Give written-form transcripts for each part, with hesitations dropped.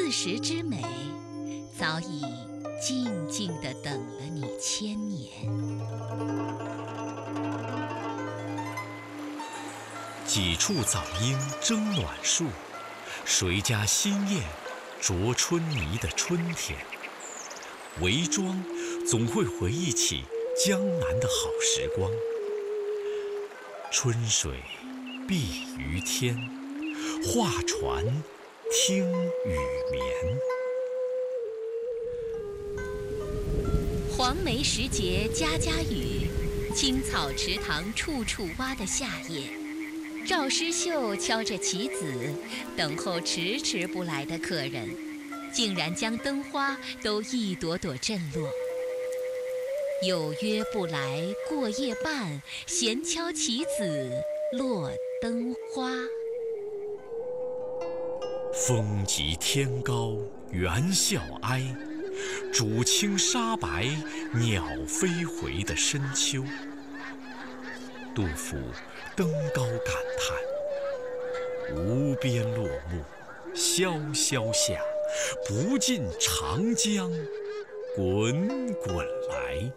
四时之美，早已静静地等了你千年。 几处早莺争暖树，谁家新燕啄春泥的春天。韦庄总会回忆起江南的好时光。春水碧于天，画船听雨眠。 黄梅时节家家雨，青草池塘处处蛙的夏夜。赵师秀敲着棋子，等候迟迟不来的客人，竟然将灯花都一朵朵震落。有约不来过夜半，闲敲棋子落灯花。 风急天高猿啸哀，渚清沙白鸟飞回的深秋。杜甫登高感叹：无边落木萧萧下，不尽长江滚滚来。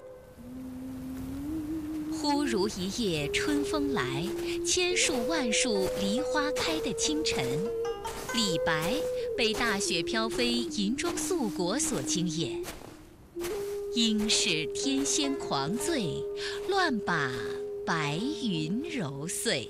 忽如一夜春风来，千树万树梨花开的清晨。李白被大雪飘飞银装素裹所惊艳，应是天仙狂醉，乱把白云揉碎。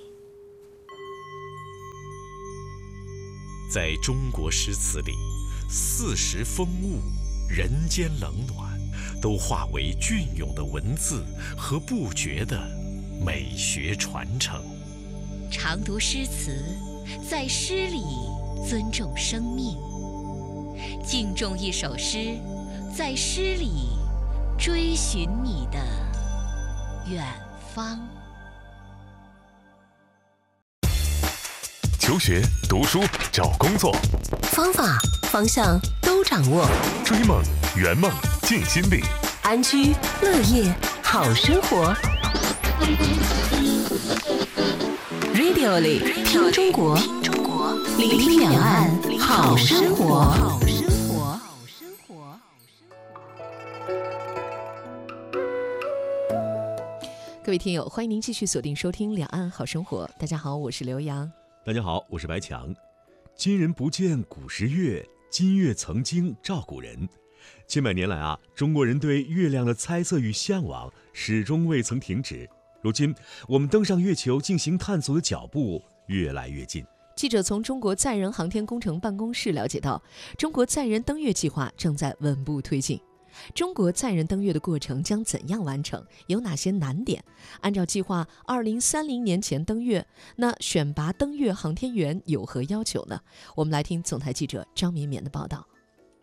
在中国诗词里，四时风物、人间冷暖，都化为隽永的文字和不绝的美学传承。 常读诗词，在诗里尊重生命；敬重一首诗，在诗里追寻你的远方。 求学、读书、找工作， 方法、方向都掌握。 追梦、圆梦、尽心力， 安居乐业好生活。Radio 里听中国，聆听两岸好生活。各位听友，欢迎您继续锁定收听《两岸好生活》。大家好，我是刘洋。 大家好，我是白强。今人不见古时月，今月曾经照古人。千百年来啊，中国人对月亮的猜测与向往始终未曾停止。如今，我们登上月球进行探索的脚步越来越近。 记者从中国载人航天工程办公室了解到，中国载人登月计划正在稳步推进。中国载人登月的过程将怎样完成？有哪些难点？按照计划，2030年前登月，那选拔登月航天员有何要求呢？我们来听总台记者张绵绵的报道。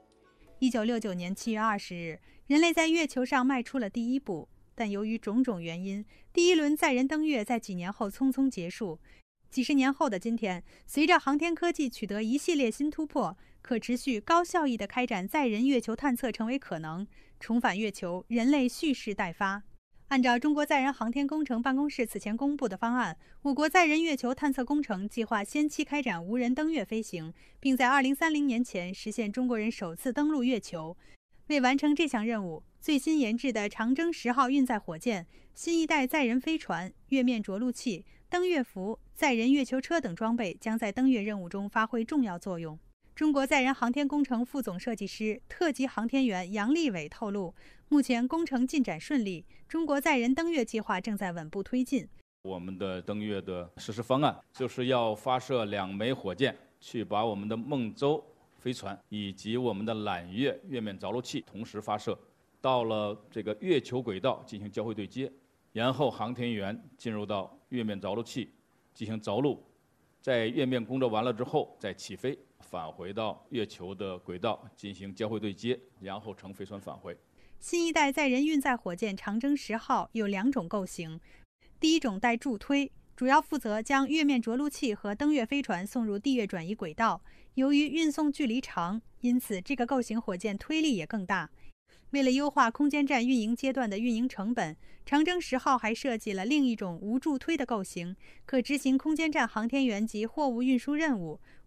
1969年7月20日，人类在月球上迈出了第一步，但由于种种原因，第一轮载人登月在几年后匆匆结束。几十年后的今天，随着航天科技取得一系列新突破，可持续高效益地开展载人月球探测成为可能，重返月球，人类蓄势待发。按照中国载人航天工程办公室此前公布的方案，我国载人月球探测工程计划先期开展无人登月飞行，并在2030年前实现中国人首次登陆月球。为完成这项任务，最新研制的长征10号运载火箭、新一代载人飞船、月面着陆器、登月服、载人月球车等装备将在登月任务中发挥重要作用。中国载人航天工程副总设计师、特级航天员杨利伟透露，目前工程进展顺利，中国载人登月计划正在稳步推进。 我们的登月的实施方案就是要发射2枚火箭，去把我们的梦舟飞船以及我们的揽月月面着陆器同时发射，到了这个月球轨道进行交会对接，然后航天员进入到月面着陆器进行着陆，在月面工作完了之后再起飞，返回到月球的轨道进行交会对接，然后乘飞船返回。 新一代载人运载火箭长征10号有2种构型，第一种带助推，主要负责将月面着陆器和登月飞船送入地月转移轨道。由于运送距离长，因此这个构型火箭推力也更大。为了优化空间站运营阶段的运营成本，长征10号还设计了另一种无助推的构型，可执行空间站航天员及货物运输任务。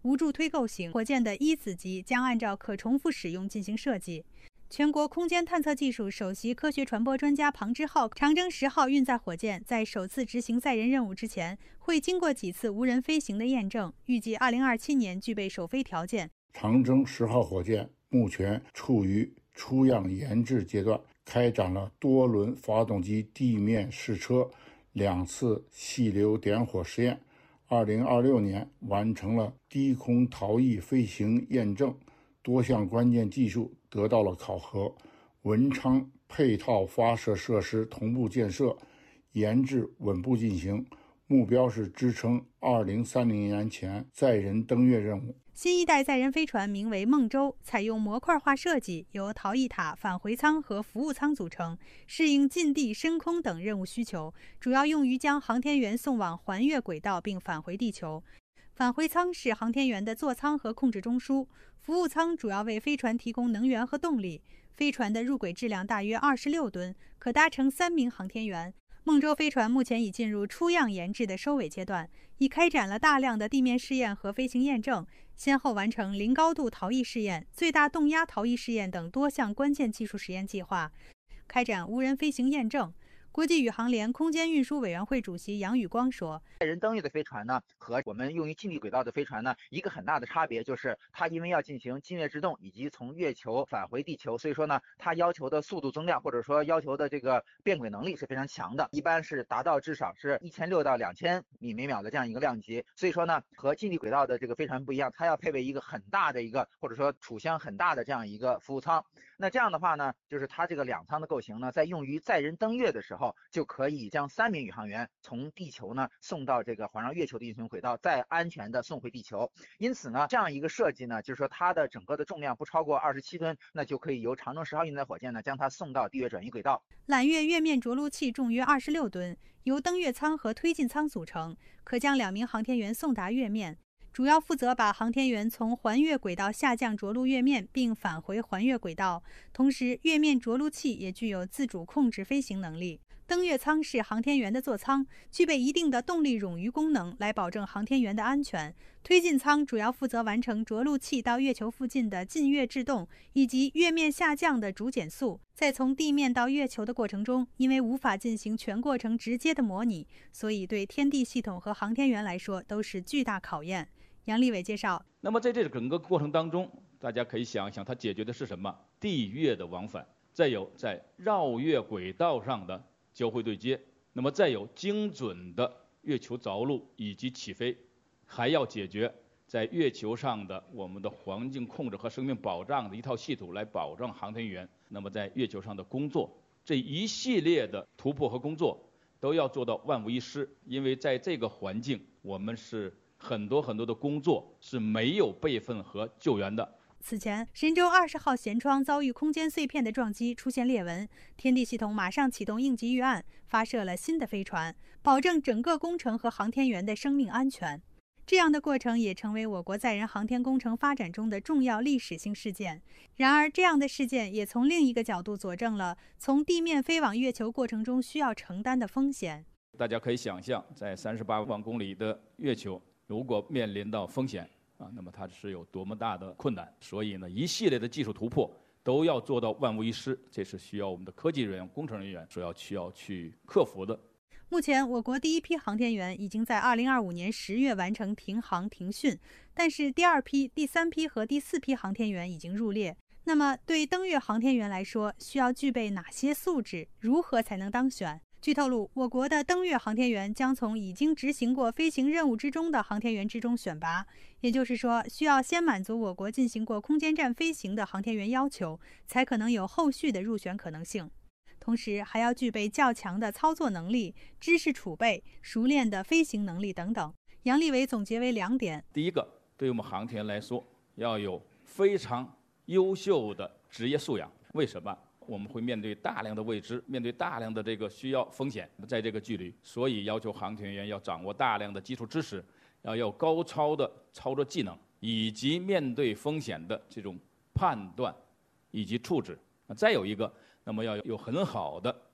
无助推构型火箭的一子级将按照可重复使用进行设计。全国空间探测技术首席科学传播专家庞之浩，长征10号运载火箭在首次执行载人任务之前，会经过几次无人飞行的验证，预计2027年具备首飞条件。 长征10号火箭目前处于出样研制阶段，开展了多轮发动机地面试车、2次细流点火实验。2026年完成了低空逃逸飞行验证，多项关键技术得到了考核。文昌配套发射设施同步建设，研制稳步进行，目标是支撑2030年前载人登月任务。 新一代载人飞船名为梦舟，采用模块化设计，由逃逸塔、返回舱和服务舱组成，适应近地、深空等任务需求，主要用于将航天员送往环月轨道并返回地球。返回舱是航天员的座舱和控制中枢，服务舱主要为飞船提供能源和动力。飞船的入轨质量大约26吨，可搭乘3名航天员。梦舟飞船目前已进入出样研制的收尾阶段，已开展了大量的地面试验和飞行验证，先后完成零高度逃逸试验、最大动压逃逸试验等多项关键技术实验计划，开展无人飞行验证。国际宇航联空间运输委员会主席杨宇光说， 载人登月的飞船呢，和我们用于近地轨道的飞船呢，一个很大的差别就是它因为要进行近月制动以及从月球返回地球，所以说呢，它要求的速度增量或者说要求的这个变轨能力是非常强的，一般是达到至少是1600到2000米每秒的这样一个量级。所以说呢，和近地轨道的这个飞船不一样，它要配备一个很大的一个或者说储箱很大的这样一个服务舱。那这样的话呢，就是它这个2舱的构型呢，在用于载人登月的时候，就可以将3名宇航员从地球呢送到这个环绕月球的运行轨道，再安全的送回地球。因此呢，这样一个设计呢，就是说它的整个的重量不超过27吨，那就可以由长征10号运载火箭呢将它送到地月转移轨道。 揽月月面着陆器重约26吨，由登月舱和推进舱组成，可将2名航天员送达月面。主要负责把航天员从环月轨道下降着陆月面，并返回环月轨道。同时，月面着陆器也具有自主控制飞行能力。登月舱是航天员的座舱，具备一定的动力冗余功能，来保证航天员的安全。推进舱主要负责完成着陆器到月球附近的近月制动，以及月面下降的主减速。在从地面到月球的过程中，因为无法进行全过程直接的模拟，所以对天地系统和航天员来说都是巨大考验。杨利伟介绍， 那么在这整个过程当中，大家可以想一想，它解决的是什么？地月的往返，再有在绕月轨道上的交会对接，那么再有精准的月球着陆以及起飞，还要解决在月球上的我们的环境控制和生命保障的一套系统，来保障航天员那么在月球上的工作。这一系列的突破和工作都要做到万无一失，因为在这个环境，我们是很多的工作是没有备份和救援的。 此前，神舟20号舷窗遭遇空间碎片的撞击，出现裂纹，天地系统马上启动应急预案，发射了新的飞船，保证整个工程和航天员的生命安全。这样的过程也成为我国载人航天工程发展中的重要历史性事件。然而，这样的事件也从另一个角度佐证了从地面飞往月球过程中需要承担的风险。 大家可以想象，在38万公里的月球，如果面临到风险那么它是有多么大的困难。所以呢，一系列的技术突破都要做到万无一失，这是需要我们的科技人员、工程人员需要去克服的。 目前，我国第一批航天员已经在2025年10月完成停航停训，但是第2批、第3批和第4批航天员已经入列。那么，对登月航天员来说，需要具备哪些素质？如何才能当选？据透露，我国的登月航天员将从已经执行过飞行任务之中的航天员之中选拔，也就是说，需要先满足我国进行过空间站飞行的航天员要求，才可能有后续的入选可能性。同时，还要具备较强的操作能力、知识储备、熟练的飞行能力等等。杨利伟总结为2点： 第一个，对于我们航天员来说，要有非常优秀的职业素养。为什么？我们会面对大量的未知，面对大量的这个需要风险，在这个距离，所以要求航天员要掌握大量的基础知识，要有高超的操作技能，以及面对风险的这种判断以及处置。再有一个，那么要有很好的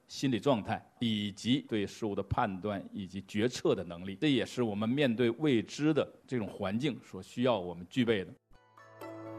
心理状态，以及对事物的判断以及决策的能力。这也是我们面对未知的这种环境所需要我们具备的。